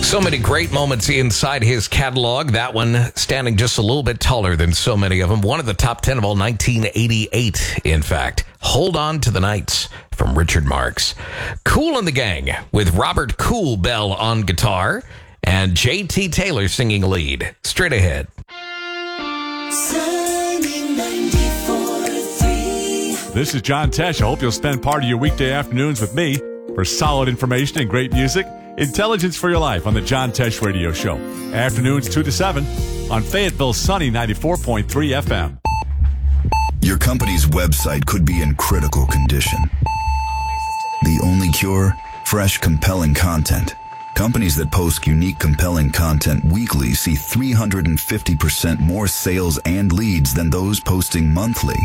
So many great moments inside his catalog. That one standing just a little bit taller than so many of them. One of the top 10 of all, 1988, in fact. Hold On to the Nights from Richard Marx. Kool and the Gang with Robert Kool Bell on guitar and J.T. Taylor singing lead. Straight ahead. This is John Tesh. I hope you'll spend part of your weekday afternoons with me for solid information and great music. Intelligence for Your Life on the John Tesh Radio Show. Afternoons 2 to 7 on Fayetteville's Sunny 94.3 FM. Your company's website could be in critical condition. The only cure? Fresh, compelling content. Companies that post unique, compelling content weekly see 350% more sales and leads than those posting monthly.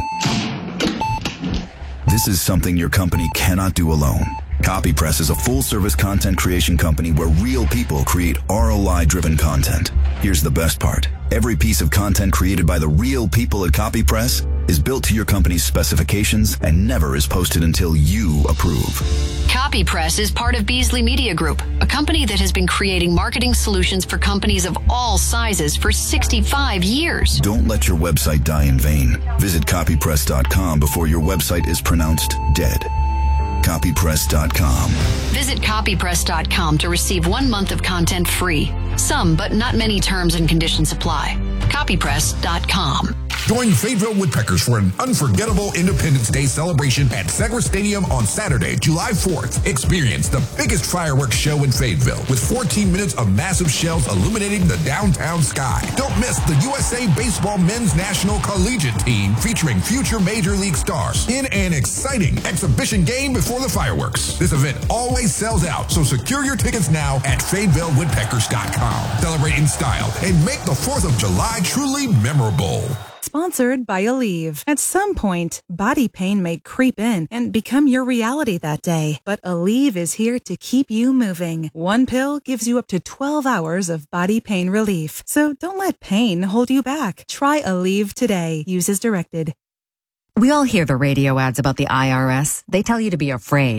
This is something your company cannot do alone. CopyPress is a full-service content creation company where real people create ROI-driven content. Here's the best part. Every piece of content created by the real people at CopyPress is built to your company's specifications and never is posted until you approve. CopyPress is part of Beasley Media Group, a company that has been creating marketing solutions for companies of all sizes for 65 years. Don't let your website die in vain. Visit copypress.com before your website is pronounced dead. Copypress.com. Visit copypress.com to receive 1 month of content free. Some, but not many terms and conditions apply. Copypress.com. Join Fayetteville Woodpeckers for an unforgettable Independence Day celebration at Segra Stadium on Saturday, July 4th. Experience the biggest fireworks show in Fayetteville with 14 minutes of massive shells illuminating the downtown sky. Don't miss the USA Baseball Men's National Collegiate Team featuring future Major League stars in an exciting exhibition game before the fireworks. This event always sells out, so secure your tickets now at FayettevilleWoodpeckers.com. Celebrate in style and make the 4th of July truly memorable. Sponsored by Aleve. At some point, body pain may creep in and become your reality that day. But Aleve is here to keep you moving. One pill gives you up to 12 hours of body pain relief. So don't let pain hold you back. Try Aleve today. Use as directed. We all hear the radio ads about the IRS. They tell you to be afraid.